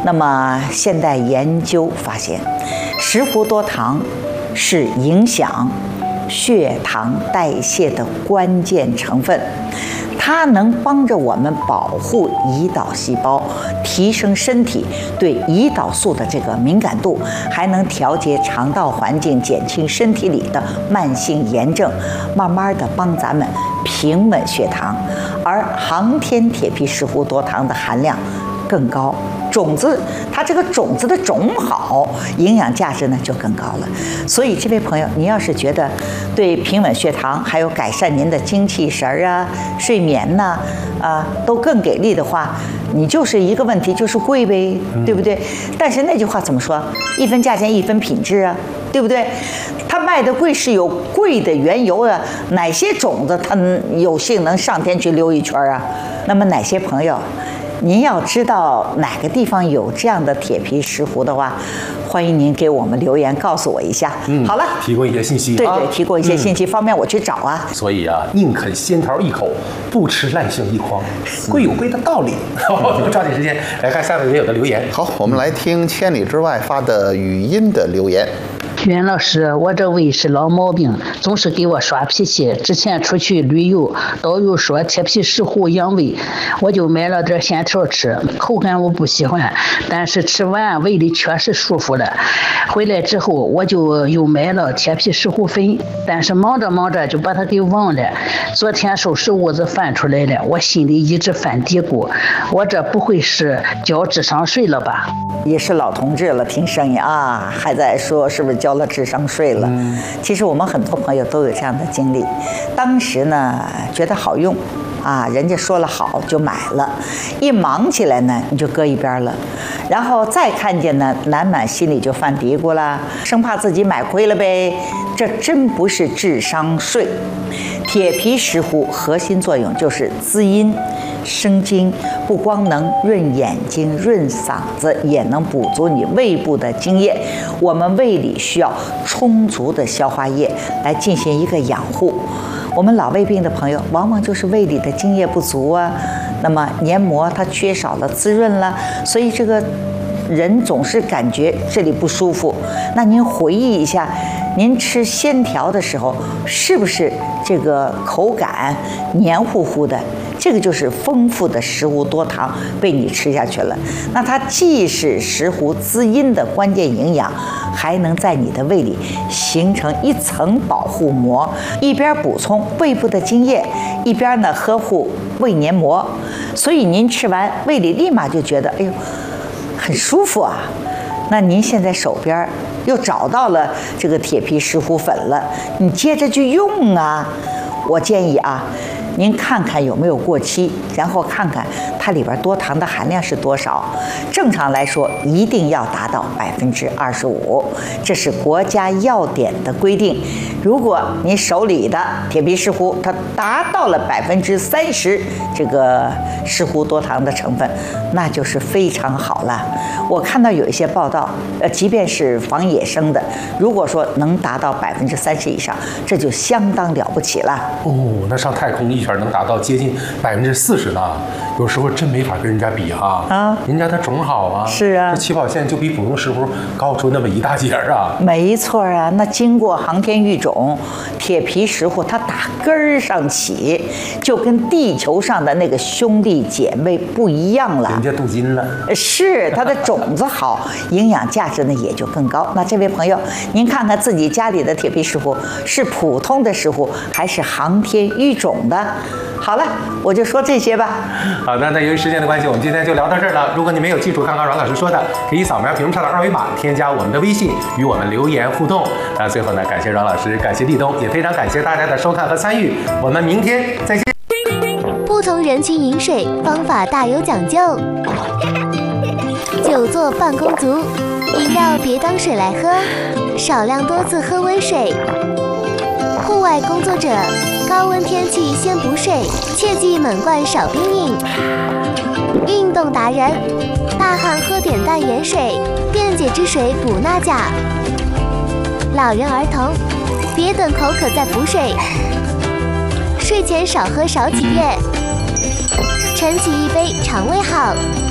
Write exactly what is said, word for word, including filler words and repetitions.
那么现代研究发现，石斛多糖是影响血糖代谢的关键成分，它能帮着我们保护胰岛细胞，提升身体对胰岛素的这个敏感度，还能调节肠道环境，减轻身体里的慢性炎症，慢慢的帮咱们平稳血糖。而航天铁皮石斛多糖的含量更高，种子它这个种子的种好，营养价值呢就更高了。所以这位朋友，你要是觉得对平稳血糖还有改善您的精气神儿啊、睡眠呐、啊，啊都更给力的话，你就是一个问题，就是贵呗，对不对？但是那句话怎么说？一分价钱一分品质啊，对不对？它卖的贵是有贵的缘由啊，哪些种子它有幸能上天去溜一圈啊？那么哪些朋友？您要知道哪个地方有这样的铁皮石斛的话，欢迎您给我们留言告诉我一下。嗯，好了， 提供一些信息， 对对，提供一些信息，方便我去找啊。 所以啊，宁啃仙桃一口，不吃烂杏一筐，贵有贵的道理。我们抓紧时间来看下位网友的留言。 好，我们来听千里之外发的语音的留言。 袁老师，我这胃是老毛病，总是给我耍脾气。之前出去旅游，导游说铁皮石斛养胃，我就买了点仙条吃，口感我不喜欢，但是吃完胃里确实舒服了。回来之后我就又买了铁皮石斛粉，但是忙着忙着就把它给忘了。昨天收拾屋子翻出来了，我心里一直犯嘀咕，我这不会是交智商税了吧？ 也是老同志了，听声音啊，还在说是不是交了智商税了？嗯，其实我们很多朋友都有这样的经历，当时呢觉得好用啊，人家说了好就买了，一忙起来呢你就搁一边了，然后再看见呢，难免心里就犯嘀咕了，生怕自己买亏了呗。这真不是智商税。铁皮石斛核心作用就是滋阴生津，不光能润眼睛、润嗓子，也能补足你胃部的津液。我们胃里需要充足的消化液来进行一个养护。我们老胃病的朋友，往往就是胃里的津液不足啊，那么黏膜它缺少了滋润了，所以这个人总是感觉这里不舒服。那您回忆一下，您吃鲜条的时候，是不是这个口感黏糊糊的？这个就是丰富的石斛多糖被你吃下去了。那它既是石斛滋阴的关键营养，还能在你的胃里形成一层保护膜，一边补充胃部的津液，一边呢呵护胃黏膜。所以您吃完胃里立马就觉得，哎呦，很舒服啊。那您现在手边又找到了这个铁皮石斛粉了，你接着去用啊。我建议啊，您看看有没有过期，然后看看它里边多糖的含量是多少。正常来说，一定要达到百分之二十五，这是国家药典的规定。如果你手里的铁皮石斛它达到了百分之三十这个石斛多糖的成分，那就是非常好了。我看到有一些报道，呃，即便是仿野生的，如果说能达到百分之三十以上，这就相当了不起了。 哦，那上太空一圈能达到接近百分之四十呢，有时候真没法跟人家比哈。啊，人家的种好啊， 是啊， 这起跑线就比普通石斛高出那么一大截啊。 没错啊，那经过航天育种，铁皮石斛它打根儿上起，就跟地球上的那个兄弟姐妹不一样了。 人家镀金了， 是它的种子好，营养价值呢也就更高。那这位朋友，您看看自己家里的铁皮石斛是普通的石斛还是航天育种的？好了，我就说这些吧。 好的，那由于时间的关系，我们今天就聊到这儿了。如果你没有记住刚刚阮老师说的，可以扫描屏幕上的二维码，添加我们的微信，与我们留言互动。那最后呢，感谢阮老师，感谢立冬，也非常感谢大家的收看和参与。我们明天再见。 不同人群饮水方法大有讲究，久坐办公族，饮料别当水来喝，少量多次喝温水。户外工作者，高温天气先补水，切忌猛灌少冰饮。运动达人，大汗喝点淡盐水，电解质水补钠钾。老人儿童，别等口渴再补水，睡前少喝少几月，晨起一杯肠胃好。